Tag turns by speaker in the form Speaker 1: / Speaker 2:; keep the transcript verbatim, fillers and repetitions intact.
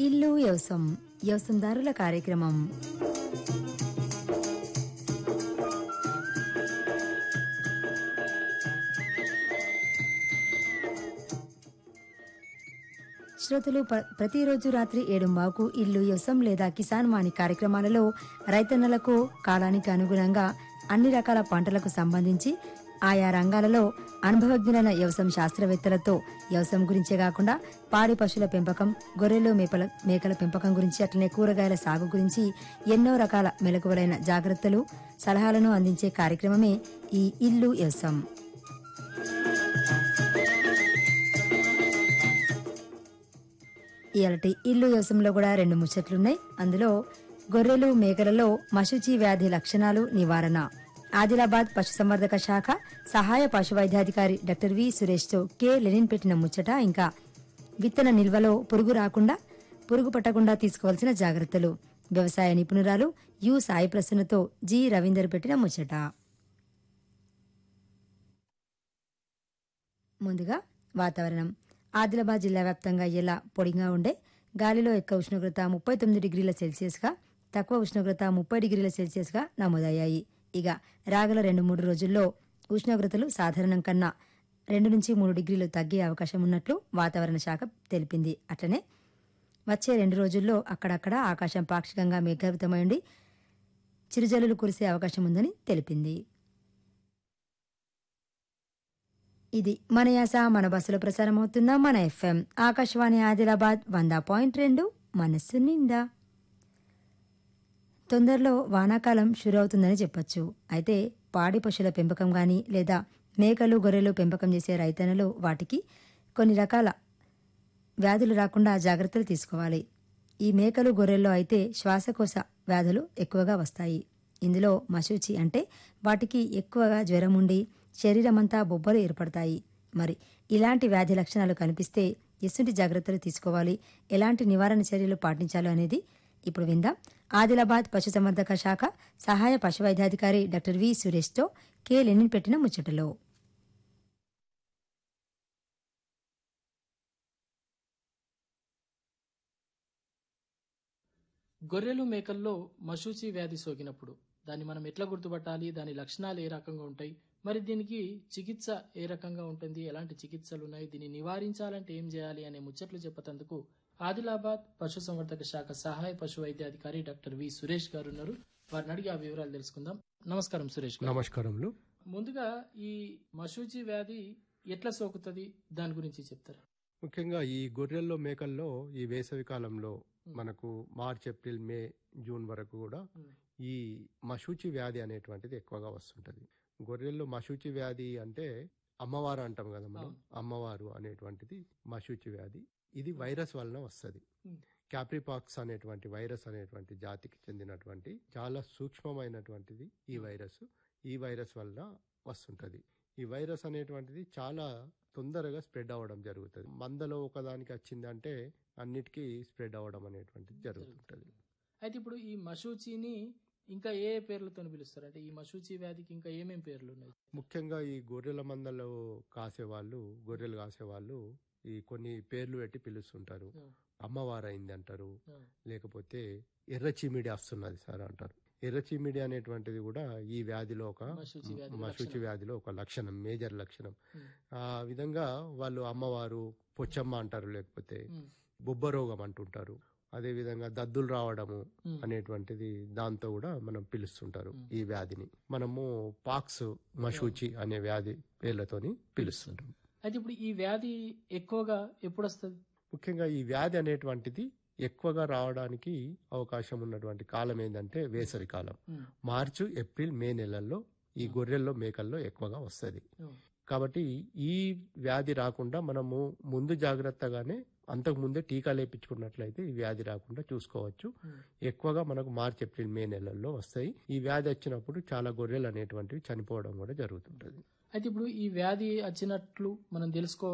Speaker 1: ఇల్లు వ్యవసం వ్యవసందారుల కార్యక్రమం. శ్రోతలు ప- ప్రతిరోజు రాత్రి ఏడుంబావుకు ఇల్లు వ్యవసం లేదా కిసాన్ వాణి కార్యక్రమాలలో రైతన్నలకు కాలానికి అనుగుణంగా అన్ని రకాల పంటలకు సంబంధించి ఆయా రంగాలలో అనుభవజ్ఞులైన వ్యవసాయ శాస్త్రవేత్తలతో వ్యవసాయం గురించే కాకుండా పాడి పశువుల పెంపకం, గొర్రెలు మేపల మేకల పెంపకం గురించి, అట్లనే కూరగాయల సాగు గురించి ఎన్నో రకాల మెలకువలైన జాగ్రత్తలు, సలహాలను అందించే కార్యక్రమమే ఈ ఇల్లు వ్యవసాయం. ఇయాలటి ఇల్లు వ్యవసాయంలో కూడా రెండు ముచ్చట్లున్నాయి. అందులో గొర్రెలు మేకలలో మశుచి వ్యాధి లక్షణాలు నివారణ, ఆదిలాబాద్ పశుసంవర్ధక శాఖ సహాయ పశు వైద్యాధికారి డాక్టర్ వి సురేష్తో కె లెనిన్ పెట్టిన ముచ్చట, ఇంకా విత్తన నిల్వలో పురుగు రాకుండా పురుగు పట్టకుండా తీసుకోవాల్సిన జాగ్రత్తలు, వ్యవసాయ నిపుణురాలు యు సాయి ప్రసన్నతో జి రవీందర్ పెట్టిన ముచ్చట. ముందుగా వాతావరణం. ఆదిలాబాద్ జిల్లా వ్యాప్తంగా ఇలా పొడిగా ఉండే, గాలిలో ఎక్కువ ఉష్ణోగ్రత ముప్పై తొమ్మిది డిగ్రీల సెల్సియస్గా, తక్కువ ఉష్ణోగ్రత ముప్పై డిగ్రీల సెల్సియస్గా నమోదయ్యాయి. ఇక రాగల రెండు మూడు రోజుల్లో ఉష్ణోగ్రతలు సాధారణం కన్నా రెండు నుంచి మూడు డిగ్రీలు తగ్గే అవకాశం ఉన్నట్లు వాతావరణ శాఖ తెలిపింది. అట్లనే వచ్చే రెండు రోజుల్లో అక్కడక్కడ ఆకాశం పాక్షికంగా మేఘావృతమై ఉండి చిరుజల్లులు కురిసే అవకాశం ఉందని తెలిపింది. ఇది మన యాస మన బస్సులో ప్రసారం అవుతున్న మన ఎఫ్ఎం ఆకాశవాణి ఆదిలాబాద్ వంద పాయింట్ రెండు మనస్సు నిండా. తొందరలో వానాకాలం షురు అవుతుందని చెప్పొచ్చు. అయితే పాడి పశువుల పెంపకం గాని లేదా మేకలు గొర్రెలు పెంపకం చేసే రైతన్నలు వాటికి కొన్ని రకాల వ్యాధులు రాకుండా జాగ్రత్తలు తీసుకోవాలి. ఈ మేకలు గొర్రెల్లో అయితే శ్వాసకోశ వ్యాధులు ఎక్కువగా వస్తాయి. ఇందులో మశూచి అంటే వాటికి ఎక్కువగా జ్వరం ఉండి శరీరమంతా బొబ్బలు ఏర్పడతాయి. మరి ఇలాంటి వ్యాధి లక్షణాలు కనిపిస్తే ఎటువంటి జాగ్రత్తలు తీసుకోవాలి, ఎలాంటి నివారణ చర్యలు పాటించాలో అనేది ఇప్పుడు విందాం. ఆదిలాబాద్ పశుసంవర్ధక శాఖ సహాయ పశు వైద్యాధికారి డాక్టర్ వి సురేష్తో కె లెనిన్ పెట్టిన ముచ్చటలో.
Speaker 2: గొర్రెలు మేకల్లో మశూచి వ్యాధి సోకినప్పుడు దాన్ని మనం ఎట్లా గుర్తుపట్టాలి, దాని లక్షణాలు ఏ రకంగా ఉంటాయి, మరి దీనికి చికిత్స ఏ రకంగా ఉంటుంది, ఎలాంటి చికిత్సలు ఉన్నాయి, దీన్ని నివారించాలంటే ఏం చేయాలి అనే ముచ్చట్లు చెప్పేందుకు ఆదిలాబాద్ పశుసంవర్ధక శాఖ సహాయ పశు వైద్యాధికారి డాక్టర్ వి సురేష్ గారు ఉన్నారు. వారిని అడిగి ఆ వివరాలు తెలుసుకుందాం. నమస్కారం సురేష్ గారు.
Speaker 3: నమస్కారములు.
Speaker 2: ముందుగా ఈ మశూచి వ్యాధి ఎట్లా సోకుతుంది దాని గురించి చెప్తారు.
Speaker 3: ముఖ్యంగా ఈ గొర్రెల్లో మేకల్లో ఈ వేసవి కాలంలో మనకు మార్చ్ ఏప్రిల్ మే జూన్ వరకు కూడా ఈ మశూచి వ్యాధి అనేటువంటిది ఎక్కువగా వస్తుంటది. గొర్రెల్లో మశూచి వ్యాధి అంటే అమ్మవారు అంటాం కదా మనం, అమ్మవారు అనేటువంటిది మశూచి వ్యాధి. ఇది వైరస్ వలన వస్తుంది. క్యాప్రిపాక్స్ అనేటువంటి వైరస్ అనేటువంటి జాతికి చెందినటువంటి చాలా సూక్ష్మమైనటువంటిది ఈ వైరస్. ఈ వైరస్ వలన వస్తుంటది. ఈ వైరస్ అనేటువంటిది చాలా తొందరగా స్ప్రెడ్ అవ్వడం జరుగుతుంది. మందలో ఒకదానికి వచ్చిందంటే అన్నిటికీ స్ప్రెడ్ అవ్వడం అనేటువంటిది జరుగుతుంటది.
Speaker 2: అయితే ఇప్పుడు ఈ మశూచిని ఇంకా ఏ పేర్లతో పిలుస్తారు, అంటే ఈ మశూచి వ్యాధికి ఇంకా ఏమేం పేర్లు ఉన్నాయి?
Speaker 3: ముఖ్యంగా ఈ గొర్రెల మందలో కాసేవాళ్ళు, గొర్రెలు కాసేవాళ్ళు ఈ కొన్ని పేర్లు పెట్టి పిలుస్తుంటారు. అమ్మవారు అయింది అంటారు, లేకపోతే ఎర్ర చీమిడి వస్తున్నది సార్ అంటారు. ఎర్ర చీమిడి అనేటువంటిది కూడా ఈ వ్యాధిలో ఒక మశూచి వ్యాధిలో ఒక లక్షణం, మేజర్ లక్షణం. ఆ విధంగా వాళ్ళు అమ్మవారు, పొచ్చమ్మ అంటారు, లేకపోతే బొబ్బ రోగం అంటుంటారు. అదే విధంగా దద్దులు రావడము అనేటువంటిది దాంతో కూడా మనం పిలుస్తుంటారు ఈ వ్యాధిని. మనము పాక్స్ మశూచి అనే వ్యాధి పేర్లతోని పిలుస్తుంటాం.
Speaker 2: అయితే ఇప్పుడు ఈ వ్యాధి ఎక్కువగా ఎప్పుడు వస్తుంది?
Speaker 3: ముఖ్యంగా ఈ వ్యాధి అనేటువంటిది ఎక్కువగా రావడానికి అవకాశం ఉన్నటువంటి కాలం ఏంటంటే వేసవి కాలం. మార్చి ఏప్రిల్ మే నెలల్లో ఈ గొర్రెల్లో మేకల్లో ఎక్కువగా వస్తుంది. కాబట్టి ఈ వ్యాధి రాకుండా మనము ముందు జాగ్రత్తగానే అంతకు ముందే టీకా లేపించుకున్నట్లయితే ఈ వ్యాధి రాకుండా చూసుకోవచ్చు. ఎక్కువగా మనకు మార్చి ఏప్రిల్ మే నెలల్లో వస్తాయి. ఈ వ్యాధి వచ్చినప్పుడు చాలా గొర్రెలు అనేటువంటివి చనిపోవడం కూడా జరుగుతుంటది.
Speaker 2: అయితే ఇప్పుడు ఈ వ్యాధి వచ్చినట్లు మనం తెలుసుకో